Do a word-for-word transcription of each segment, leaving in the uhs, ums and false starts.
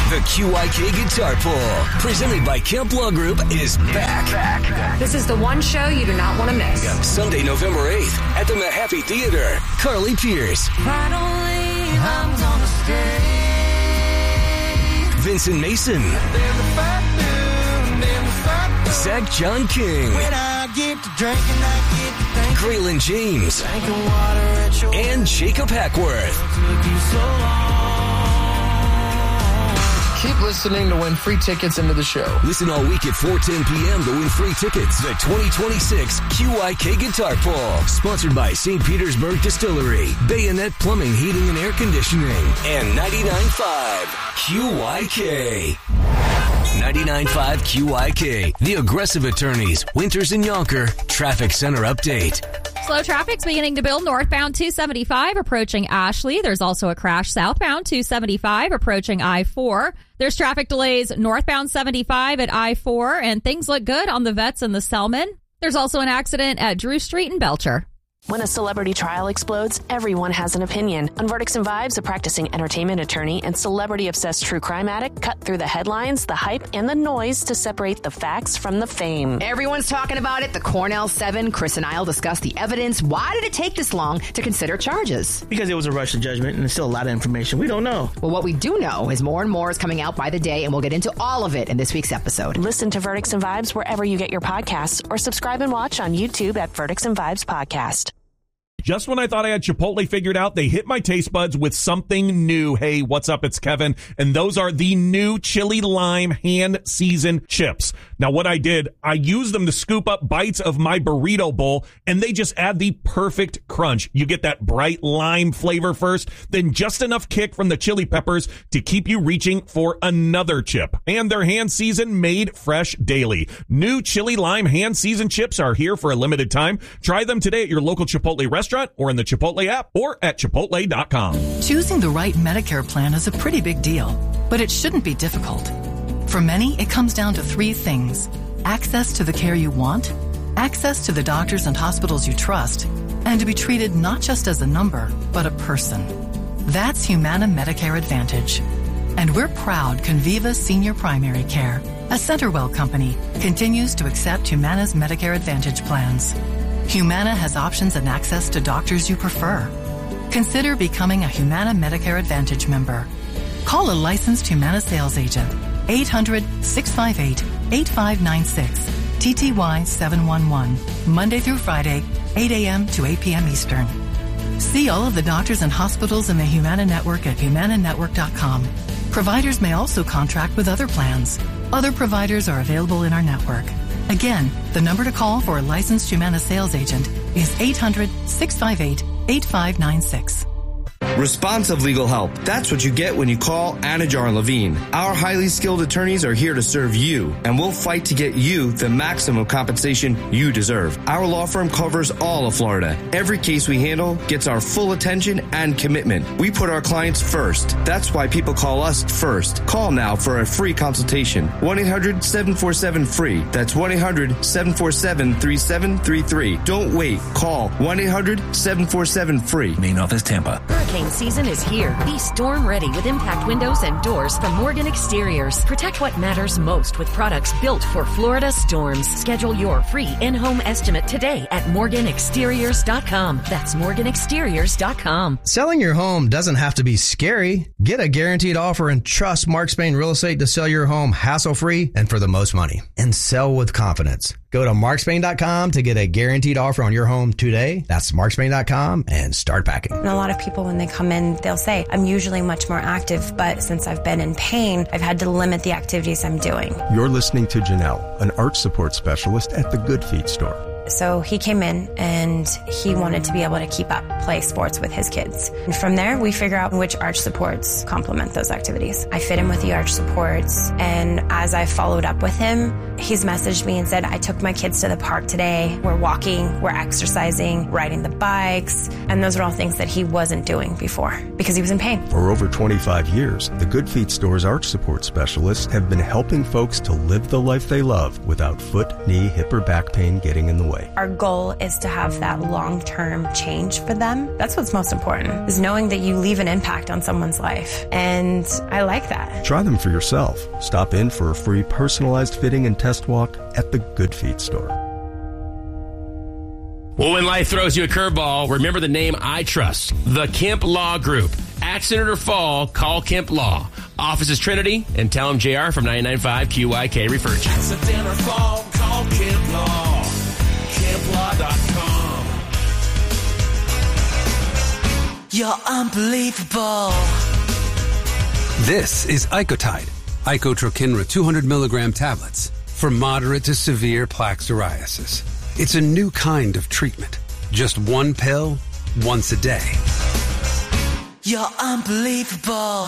The Q I K Guitar Pull, presented by Camp Law Group, is back. back. This is the one show you do not want to miss. Sunday, November eighth, at the Mahaffey Theater. Carly Pierce. I don't leave, I'm gonna stay. Vincent Mason. Zach John King. When I get to drinking, I get to thinking. Graylin James. Drinking water at your and Jacob Hackworth. took you so long. Keep listening to win free tickets into the show. Listen all week at four ten p.m. to win free tickets. The twenty twenty-six Q I K Guitar Pull. Sponsored by Saint Petersburg Distillery, Bayonet Plumbing, Heating and Air Conditioning, and ninety-nine point five Q I K. ninety-nine point five Q I K. The Aggressive Attorneys, Winters and Yonker, Traffic Center Update. Slow traffic's beginning to build northbound two seventy-five approaching Ashley. There's also a crash southbound two seventy-five approaching I four. There's traffic delays northbound seventy-five at I four, and things look good on the Vets and the Selman. There's also an accident at Drew Street in Belcher. When a celebrity trial explodes, everyone has an opinion. On Verdicts and Vibes, a practicing entertainment attorney and celebrity-obsessed true crime addict cut through the headlines, the hype, and the noise to separate the facts from the fame. Everyone's talking about it. The Cornell Seven. Chris and I'll discuss the evidence. Why did it take this long to consider charges? Because it was a rush to judgment, and there's still a lot of information we don't know. Well, what we do know is more and more is coming out by the day, and we'll get into all of it in this week's episode. Listen to Verdicts and Vibes wherever you get your podcasts, or subscribe and watch on YouTube at Verdicts and Vibes Podcast. Just when I thought I had Chipotle figured out, they hit my taste buds with something new. Hey, what's up? It's Kevin. And those are the new chili lime hand seasoned chips. Now, what I did, I used them to scoop up bites of my burrito bowl, and they just add the perfect crunch. You get that bright lime flavor first, then just enough kick from the chili peppers to keep you reaching for another chip. And they're hand seasoned, made fresh daily. New chili lime hand seasoned chips are here for a limited time. Try them today at your local Chipotle restaurant or in the Chipotle app or at chipotle dot com. Choosing the right Medicare plan is a pretty big deal, but it shouldn't be difficult. For many, it comes down to three things: access to the care you want, access to the doctors and hospitals you trust, and to be treated not just as a number, but a person. That's Humana Medicare Advantage. And we're proud Conviva Senior Primary Care, a Centerwell company, continues to accept Humana's Medicare Advantage plans. Humana has options and access to doctors you prefer. Consider becoming a Humana Medicare Advantage member. Call a licensed Humana sales agent. eight hundred, six five eight, eight five nine six. T T Y seven one one. Monday through Friday, eight a.m. to eight p.m. Eastern. See all of the doctors and hospitals in the Humana network at humana network dot com. Providers may also contract with other plans. Other providers are available in our network. Again, the number to call for a licensed Humana sales agent is eight hundred, six five eight, eight five nine six. Responsive legal help. That's what you get when you call Anajar and Levine. Our highly skilled attorneys are here to serve you, and we'll fight to get you the maximum compensation you deserve. Our law firm covers all of Florida. Every case we handle gets our full attention and commitment. We put our clients first. That's why people call us first. Call now for a free consultation. one eight hundred, seven four seven, free. That's one eight hundred, seven four seven, three seven three three. Don't wait. Call one eight hundred, seven four seven, free. Main office, Tampa. Hurricane season is here. Be storm ready with impact windows and doors from Morgan Exteriors. Protect what matters most with products built for Florida storms. Schedule your free in-home estimate today at morgan exteriors dot com. That's morgan exteriors dot com. Selling your home doesn't have to be scary. Get a guaranteed offer and trust Mark Spain Real Estate to sell your home hassle-free and for the most money. And sell with confidence. Go to mark spain dot com to get a guaranteed offer on your home today. That's mark spain dot com and start packing. And a lot of people, when they come in, they'll say, I'm usually much more active, but since I've been in pain, I've had to limit the activities I'm doing. You're listening to Janelle, an arch support specialist at the Good Feet store. So he came in and he wanted to be able to keep up, play sports with his kids. And from there, we figure out which arch supports complement those activities. I fit him with the arch supports. And as I followed up with him, he's messaged me and said, I took my kids to the park today. We're walking, we're exercising, riding the bikes. And those are all things that he wasn't doing before because he was in pain. For over twenty-five years, the Good Feet store's arch support specialists have been helping folks to live the life they love without foot, knee, hip, or back pain getting in the way. way. Our goal is to have that long-term change for them. That's what's most important, is knowing that you leave an impact on someone's life. And I like that. Try them for yourself. Stop in for a free personalized fitting and test walk at the Good Feet store. Well, when life throws you a curveball, remember the name I trust, the Kemp Law Group. Accident or fall, call Kemp Law. Office is Trinity, and tell them J R from ninety-nine point five Q Y K referred you. Accident or fall, call Kemp Law. Kemp Law dot com. You're unbelievable. This is Icotide, Icotrokinra two hundred milligram tablets for moderate to severe plaque psoriasis. It's a new kind of treatment. Just one pill, once a day. You're unbelievable.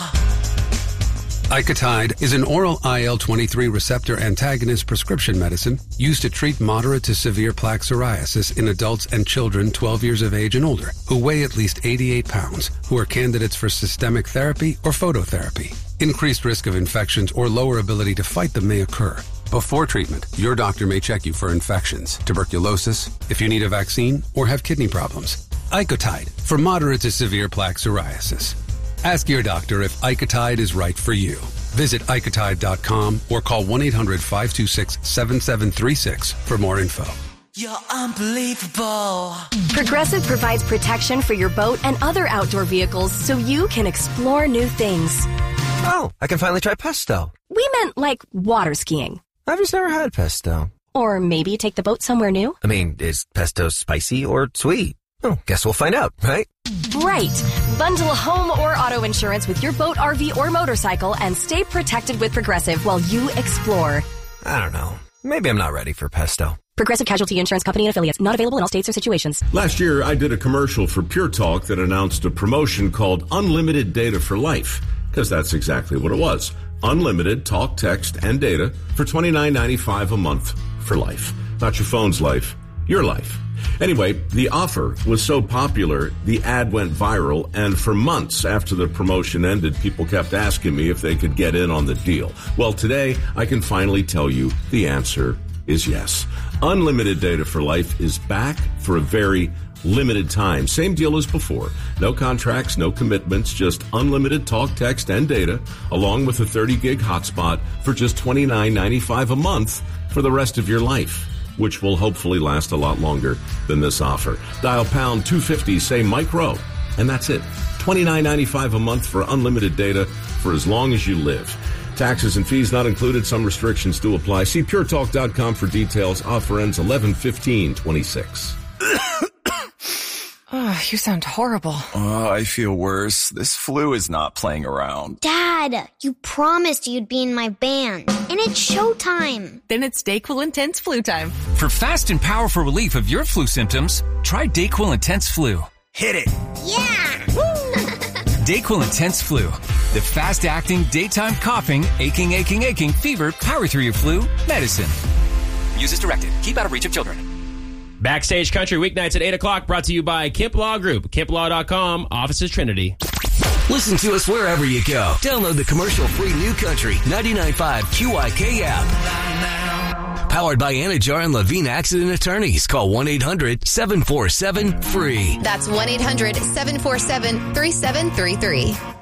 Icotide is an oral I L twenty-three receptor antagonist prescription medicine used to treat moderate to severe plaque psoriasis in adults and children twelve years of age and older who weigh at least eighty-eight pounds, who are candidates for systemic therapy or phototherapy. Increased risk of infections or lower ability to fight them may occur. Before treatment, your doctor may check you for infections, tuberculosis, if you need a vaccine, or have kidney problems. Icotide for moderate to severe plaque psoriasis. Ask your doctor if Icotide is right for you. Visit Icotide dot com or call one eight hundred five two six seven seven three six for more info. You're unbelievable. Progressive provides protection for your boat and other outdoor vehicles so you can explore new things. Oh, I can finally try pesto. We meant like water skiing. I've just never had pesto. Or maybe take the boat somewhere new. I mean, is pesto spicy or sweet? Oh, guess we'll find out, right? Right. Bundle home or auto insurance with your boat, R V, or motorcycle and stay protected with Progressive while you explore. I don't know. Maybe I'm not ready for pesto. Progressive Casualty Insurance Company and affiliates. Not available in all states or situations. Last year, I did a commercial for Pure Talk that announced a promotion called Unlimited Data for Life, because that's exactly what it was. Unlimited talk, text, and data for twenty-nine ninety-five a month for life. Not your phone's life, your life. Anyway, the offer was so popular, the ad went viral, and for months after the promotion ended, people kept asking me if they could get in on the deal. Well, today, I can finally tell you the answer is yes. Unlimited Data for Life is back for a very limited time. Same deal as before. No contracts, no commitments, just unlimited talk, text, and data, along with a thirty gig hotspot for just twenty-nine ninety-five a month for the rest of your life, which will hopefully last a lot longer than this offer. Dial pound two fifty, say Mike Rowe, and that's it. twenty-nine ninety-five a month for unlimited data for as long as you live. Taxes and fees not included. Some restrictions do apply. See pure talk dot com for details. Offer ends eleven fifteen twenty-six. Oh, you sound horrible. Oh, I feel worse. This flu is not playing around. Dad, you promised you'd be in my band, and it's showtime. Then it's DayQuil Intense Flu time. For fast and powerful relief of your flu symptoms, try DayQuil Intense Flu. Hit it. Yeah! DayQuil Intense Flu. The fast-acting, daytime coughing, aching, aching, aching, fever, power through your flu medicine. Use as directed. Keep out of reach of children. Backstage Country weeknights at eight o'clock, brought to you by Kemp Law Group, Kemp Law dot com, office is Trinity. Listen to us wherever you go. Download the commercial-free New Country ninety-nine point five Q I K app. Powered by Anajar and Levine Accident Attorneys. Call one eight hundred seven four seven free. That's one eight hundred seven four seven three seven three three.